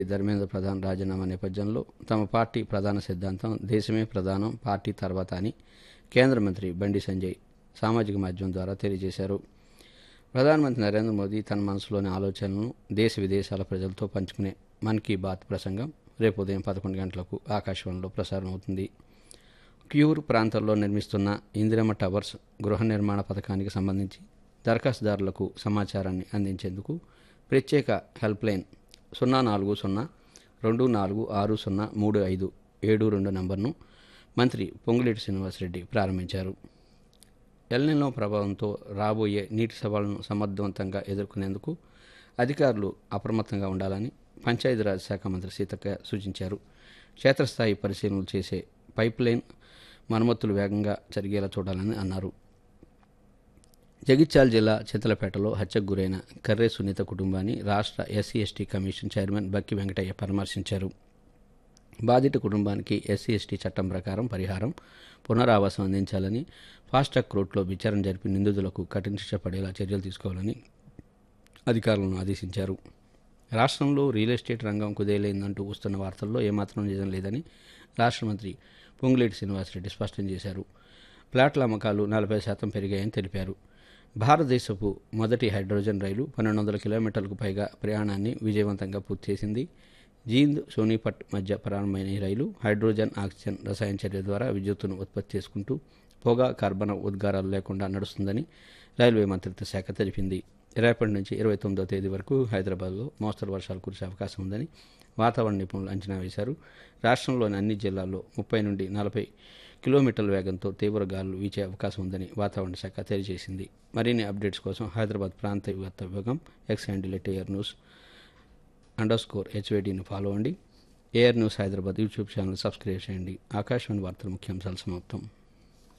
ధర్మేంద్ర ప్రధాన్ రాజీనామా నేపథ్యంలో తమ పార్టీ ప్రధాన సిద్ధాంతం దేశమే ప్రధానం, పార్టీ తర్వాత అని కేంద్ర మంత్రి బండి సంజయ్ సామాజిక మాధ్యమం ద్వారా తెలియజేశారు. ప్రధానమంత్రి నరేంద్ర మోదీ తన మనసులోని ఆలోచనలను దేశ విదేశాల ప్రజలతో పంచుకునే మన్ కీ బాత్ ప్రసంగం రేపు ఉదయం 11 గంటలకు ఆకాశవాణిలో ప్రసారం అవుతుంది. క్యూర్ ప్రాంతంలో నిర్మిస్తున్న ఇందిరమ్మ టవర్స్ గృహ నిర్మాణ పథకానికి సంబంధించి దరఖాస్తుదారులకు సమాచారాన్ని అందించేందుకు ప్రత్యేక హెల్ప్లైన్ 04024603572 నంబర్ను మంత్రి పొంగులేటి శ్రీనివాసరెడ్డి ప్రారంభించారు. ఎల్నినో ప్రభావంతో రాబోయే నీటి సవాళ్లను సమర్థవంతంగా ఎదుర్కొనేందుకు అధికారులు అప్రమత్తంగా ఉండాలని పంచాయతీరాజ్ శాఖ మంత్రి సీతక్క సూచించారు. క్షేత్రస్థాయి పరిశీలనలు చేసే పైప్లైన్ మరమ్మతులు వేగంగా జరిగేలా చూడాలని అన్నారు. జగిత్యాల జిల్లా చింతలపేటలో హత్యకు గురైన కర్రే సునీత కుటుంబాన్ని రాష్ట్ర ఎస్సీ/ఎస్టీ కమిషన్ చైర్మన్ బక్కి వెంకటయ్య పరామర్శించారు. బాధిత కుటుంబానికి ఎస్సీ/ఎస్టీ చట్టం ప్రకారం పరిహారం, పునరావాసం అందించాలని ఫాస్ట్ ట్రాక్ కోర్టులో విచారణ జరిపి నిందితులకు కఠిన శిక్ష పడేలా చర్యలు తీసుకోవాలని అధికారులను ఆదేశించారు. రాష్ట్రంలో రియల్ ఎస్టేట్ రంగం కుదేలైందంటూ వస్తున్న వార్తల్లో ఏమాత్రం నిజం లేదని రాష్ట్ర మంత్రి పొంగులేటి శ్రీనివాసరెడ్డి స్పష్టం చేశారు. ప్లాట్ల అమ్మకాలు 40% పెరిగాయని తెలిపారు. భారతదేశపు మొదటి హైడ్రోజన్ రైలు 1200 కిలోమీటర్లకు పైగా ప్రయాణాన్ని విజయవంతంగా పూర్తి చేసింది. జీంద్ సోనీపట్ మధ్య ప్రారంభమైన ఈ రైలు హైడ్రోజన్, ఆక్సిజన్ రసాయన చర్య ద్వారా విద్యుత్తును ఉత్పత్తి చేసుకుంటూ పొగ, కార్బన ఉద్గారాలు లేకుండా నడుస్తుందని రైల్వే మంత్రిత్వ శాఖ తెలిపింది. రేపటి నుంచి 29వ తేదీ వరకు హైదరాబాద్లో మోస్తరు వర్షాలు కురిసే అవకాశం ఉందని వాతావరణ నిపుణులు అంచనా వేశారు. రాష్ట్రంలోని అన్ని జిల్లాల్లో 30 నుండి 40 కిలోమీటర్ల వేగంతో తీవ్ర గాలులు వీచే అవకాశం ఉందని వాతావరణ శాఖ తెలియజేసింది. మరిన్ని అప్డేట్స్ కోసం హైదరాబాద్ ప్రాంతీయ వార్తా విభాగం ఎక్స్ హ్యాండిల్ @AirNews_HVDని ఫాలో అవ్వండి. AR news Hyderabad YouTube channel subscribe చేయండి. ఆకాశవాణి వార్తల ముఖ్యాంశాలు సమాప్తం.